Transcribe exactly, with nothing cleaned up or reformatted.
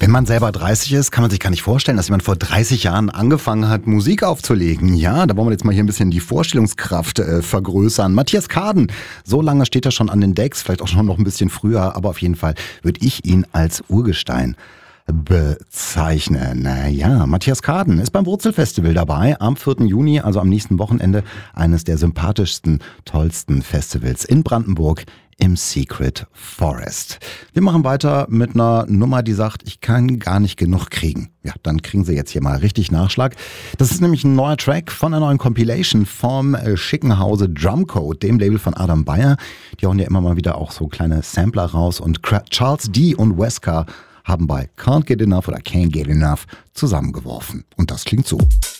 Wenn man selber dreißig ist, kann man sich gar nicht vorstellen, dass jemand vor dreißig Jahren angefangen hat, Musik aufzulegen. Ja, da wollen wir jetzt mal hier ein bisschen die Vorstellungskraft äh, vergrößern. Matthias Kaden, so lange steht er schon an den Decks, vielleicht auch schon noch ein bisschen früher, aber auf jeden Fall würde ich ihn als Urgestein bezeichnen. Naja, Matthias Kaden ist beim Wurzelfestival dabei am vierten Juni, also am nächsten Wochenende, eines der sympathischsten, tollsten Festivals in Brandenburg im Secret Forest. Wir machen weiter mit einer Nummer, die sagt, ich kann gar nicht genug kriegen. Ja, dann kriegen Sie jetzt hier mal richtig Nachschlag. Das ist nämlich ein neuer Track von einer neuen Compilation vom äh, schicken Hause Drumcode, dem Label von Adam Beyer. Die hauen ja immer mal wieder auch so kleine Sampler raus und Charles D. und Wesker haben bei Can't Get Enough oder Can't Get Enough zusammengeworfen. Und das klingt so.